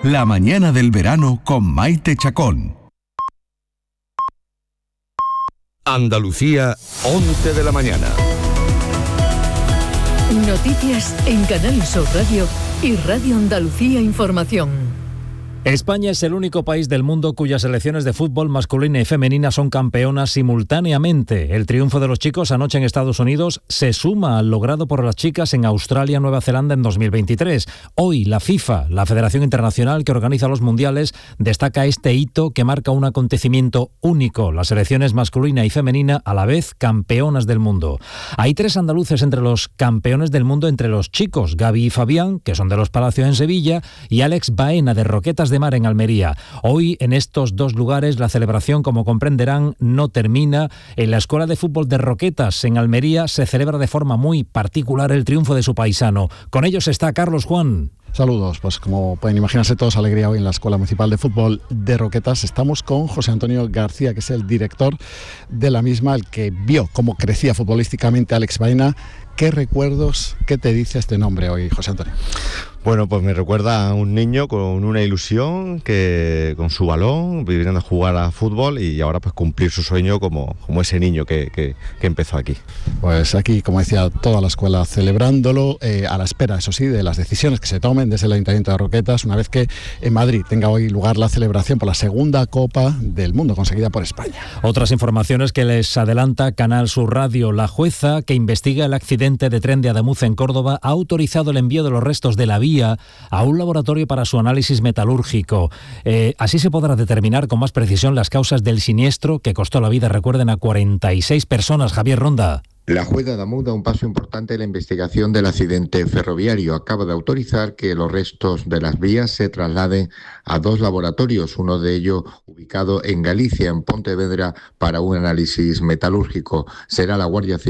La mañana del verano con Maite Chacón. Andalucía, 11 de la mañana. Noticias en Canal Sur Radio y Radio Andalucía Información. España es el único país del mundo cuyas selecciones de fútbol masculina y femenina son campeonas simultáneamente. El triunfo de los chicos anoche en Estados Unidos se suma al logrado por las chicas en Australia, Nueva Zelanda en 2023. Hoy la FIFA, la Federación Internacional que organiza los mundiales, destaca este hito que marca un acontecimiento único. Las selecciones masculina y femenina a la vez campeonas del mundo. Hay 3 andaluces entre los campeones del mundo entre los chicos, Gaby y Fabián, que son de Los Palacios en Sevilla, y Alex Baena de Roquetas de Mar en Almería. Hoy en estos 2 lugares la celebración, como comprenderán, no termina. En la Escuela de Fútbol de Roquetas en Almería se celebra de forma muy particular el triunfo de su paisano. Con ellos está Carlos Juan. Saludos, pues como pueden imaginarse todos, alegría hoy en la Escuela Municipal de Fútbol de Roquetas. Estamos con José Antonio García, que es el director de la misma, el que vio cómo crecía futbolísticamente Alex Baena. ¿Qué recuerdos, qué te dice este nombre hoy, José Antonio? Bueno, pues me recuerda a un niño con una ilusión, que con su balón, viviendo a jugar a fútbol y ahora pues cumplir su sueño como ese niño que empezó aquí. Pues aquí, como decía, toda la escuela celebrándolo, a la espera, eso sí, de las decisiones que se tomen desde el Ayuntamiento de Roquetas, una vez que en Madrid tenga hoy lugar la celebración por la segunda Copa del Mundo conseguida por España. Otras informaciones que les adelanta Canal Sur Radio. La jueza que investiga el accidente de tren de Ademuz en Córdoba ha autorizado el envío de los restos de la vía a un laboratorio para su análisis metalúrgico. Así se podrá determinar con más precisión las causas del siniestro que costó la vida, recuerden, a 46 personas. Javier Ronda. La juez de Ademuz da un paso importante en la investigación del accidente ferroviario. Acaba de autorizar que los restos de las vías se trasladen a 2 laboratorios, uno de ellos ubicado en Galicia, en Pontevedra, para un análisis metalúrgico. Será la Guardia Civil